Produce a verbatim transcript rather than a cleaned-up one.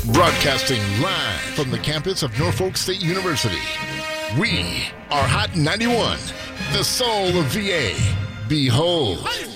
Broadcasting live from the campus of Norfolk State University. We are Hot ninety-one, the soul of V A. Behold.